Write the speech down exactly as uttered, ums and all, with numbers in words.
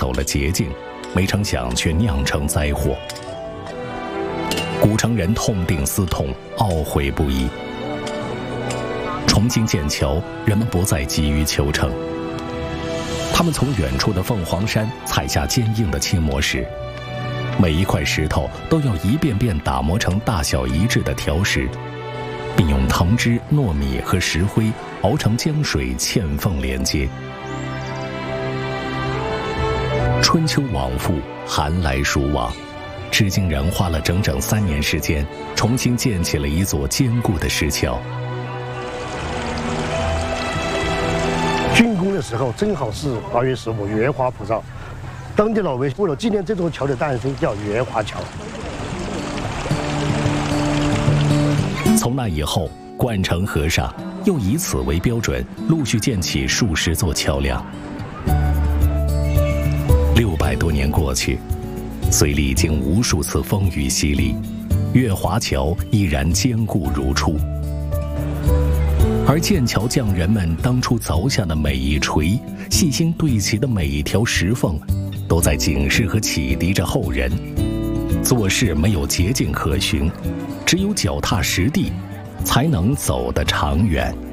走了捷径，没成想却酿成灾祸。古城人痛定思痛，懊悔不已。重新建桥，人们不再急于求成。他们从远处的凤凰山采下坚硬的青磨石，每一块石头都要一遍遍打磨成大小一致的条石，并用藤枝、糯米和石灰熬成浆水，嵌缝连接。春秋往复，寒来暑往，织金人花了整整三年时间，重新建起了一座坚固的石桥。 竣工的时候正好是八月十五，月华普照。当地老百姓为了纪念这座桥的诞生，叫月华桥。 从那以后，冠城河上又以此为标准，陆续建起数十座桥梁。六百多年过去，虽历经无数次风雨洗礼，月华桥依然坚固如初。而建桥匠人们当初凿下的每一锤，细心对齐的每一条石缝，都在警示和启迪着后人：做事没有捷径可循，只有脚踏实地，才能走得长远。